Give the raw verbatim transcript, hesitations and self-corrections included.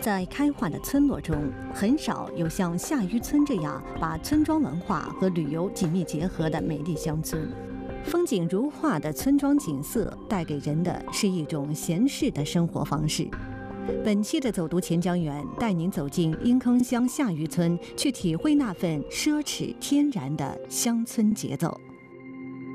在开化的村落中，很少有像夏渔村这样把村庄文化和旅游紧密结合的美丽乡村。风景如画的村庄景色带给人的是一种闲适的生活方式。本期的走读钱江源带您走进阴坑乡夏渔村，去体会那份奢侈天然的乡村节奏。